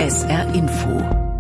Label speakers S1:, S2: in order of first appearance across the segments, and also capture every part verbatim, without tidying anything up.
S1: S R Info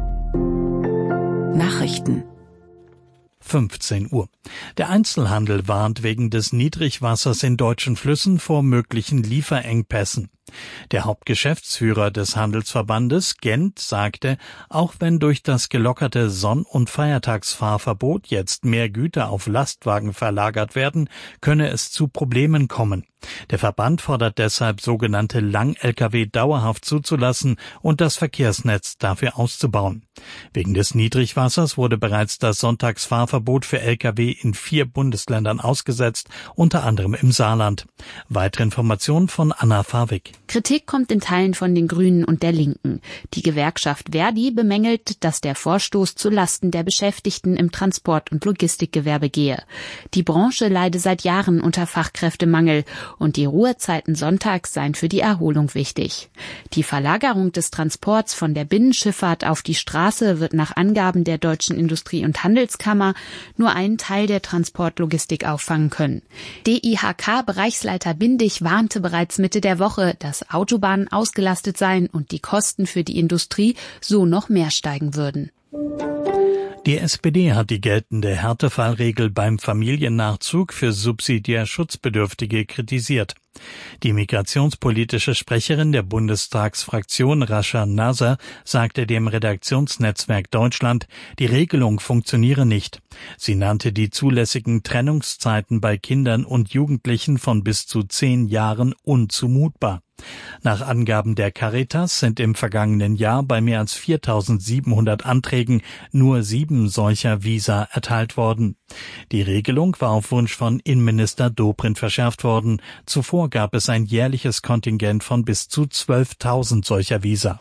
S1: Nachrichten
S2: fünfzehn Uhr. Der Einzelhandel warnt wegen des Niedrigwassers in deutschen Flüssen vor möglichen Lieferengpässen. Der Hauptgeschäftsführer des Handelsverbandes, Gent, sagte, auch wenn durch das gelockerte Sonn- und Feiertagsfahrverbot jetzt mehr Güter auf Lastwagen verlagert werden, könne es zu Problemen kommen. Der Verband fordert deshalb, sogenannte Lang-L K W dauerhaft zuzulassen und das Verkehrsnetz dafür auszubauen. Wegen des Niedrigwassers wurde bereits das Sonntagsfahrverbot für L K W in vier Bundesländern ausgesetzt, unter anderem im Saarland. Weitere Informationen von Anna Farwig.
S3: Kritik kommt in Teilen von den Grünen und der Linken. Die Gewerkschaft Verdi bemängelt, dass der Vorstoß zu Lasten der Beschäftigten im Transport- und Logistikgewerbe gehe. Die Branche leide seit Jahren unter Fachkräftemangel und die Ruhezeiten sonntags seien für die Erholung wichtig. Die Verlagerung des Transports von der Binnenschifffahrt auf die Straße wird nach Angaben der Deutschen Industrie- und Handelskammer nur einen Teil der Transportlogistik auffangen können. D I H K-Bereichsleiter Bindig warnte bereits Mitte der Woche, dass Autobahnen ausgelastet seien und die Kosten für die Industrie so noch mehr steigen würden.
S2: Die S P D hat die geltende Härtefallregel beim Familiennachzug für subsidiär Schutzbedürftige kritisiert. Die migrationspolitische Sprecherin der Bundestagsfraktion Rascha Nasser sagte dem Redaktionsnetzwerk Deutschland, die Regelung funktioniere nicht. Sie nannte die zulässigen Trennungszeiten bei Kindern und Jugendlichen von bis zu zehn Jahren unzumutbar. Nach Angaben der Caritas sind im vergangenen Jahr bei mehr als viertausendsiebenhundert Anträgen nur sieben solcher Visa erteilt worden. Die Regelung war auf Wunsch von Innenminister Dobrindt verschärft worden. Zuvor gab es ein jährliches Kontingent von bis zu zwölftausend solcher Visa.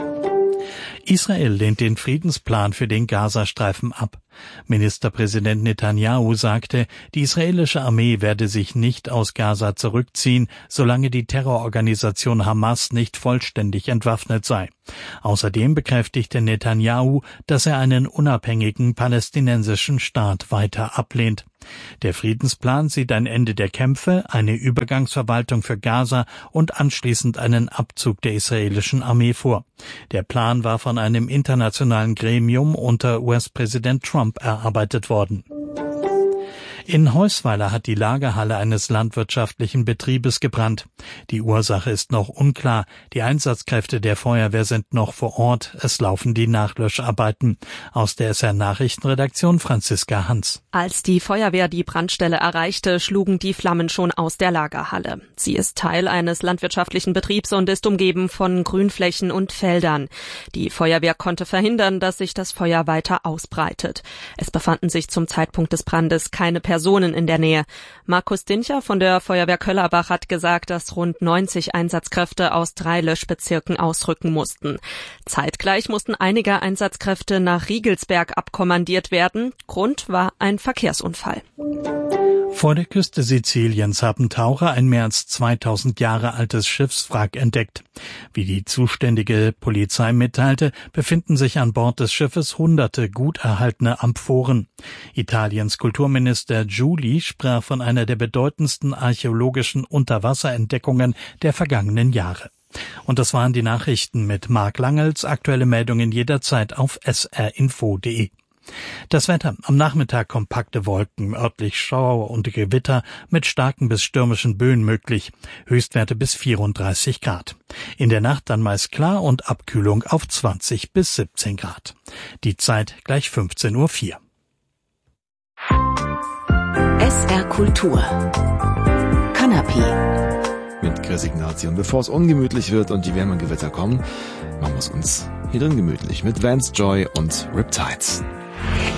S2: Israel lehnt den Friedensplan für den Gazastreifen ab. Ministerpräsident Netanyahu sagte, die israelische Armee werde sich nicht aus Gaza zurückziehen, solange die Terrororganisation Hamas nicht vollständig entwaffnet sei. Außerdem bekräftigte Netanyahu, dass er einen unabhängigen palästinensischen Staat weiter ablehnt. Der Friedensplan sieht ein Ende der Kämpfe, eine Übergangsverwaltung für Gaza und anschließend einen Abzug der israelischen Armee vor. Der Plan war von einem internationalen Gremium unter U S-Präsident Trump erarbeitet worden. In Heusweiler hat die Lagerhalle eines landwirtschaftlichen Betriebes gebrannt. Die Ursache ist noch unklar. Die Einsatzkräfte der Feuerwehr sind noch vor Ort. Es laufen die Nachlöscharbeiten. Aus der S R-Nachrichtenredaktion Franziska Hans.
S4: Als die Feuerwehr die Brandstelle erreichte, schlugen die Flammen schon aus der Lagerhalle. Sie ist Teil eines landwirtschaftlichen Betriebs und ist umgeben von Grünflächen und Feldern. Die Feuerwehr konnte verhindern, dass sich das Feuer weiter ausbreitet. Es befanden sich zum Zeitpunkt des Brandes keine Personen in der Nähe. Markus Dincher von der Feuerwehr Köllerbach hat gesagt, dass rund neunzig Einsatzkräfte aus drei Löschbezirken ausrücken mussten. Zeitgleich mussten einige Einsatzkräfte nach Riegelsberg abkommandiert werden. Grund war ein Verkehrsunfall.
S2: Vor der Küste Siziliens haben Taucher ein mehr als zweitausend Jahre altes Schiffswrack entdeckt. Wie die zuständige Polizei mitteilte, befinden sich an Bord des Schiffes hunderte gut erhaltene Amphoren. Italiens Kulturminister Giuli sprach von einer der bedeutendsten archäologischen Unterwasserentdeckungen der vergangenen Jahre. Und das waren die Nachrichten mit Marc Langels. Aktuelle Meldungen jederzeit auf s r info punkt de. Das Wetter. Am Nachmittag kompakte Wolken, örtlich Schauer und Gewitter mit starken bis stürmischen Böen möglich. Höchstwerte bis vierunddreißig Grad. In der Nacht dann meist klar und Abkühlung auf zwanzig bis siebzehn Grad. Die Zeit gleich fünfzehn Uhr vier.
S1: S R Kultur Kanapé
S5: mit Resignation. Bevor es ungemütlich wird und die wärmeren Gewitter kommen, machen wir es uns hier drin gemütlich mit Vance Joy und Riptides.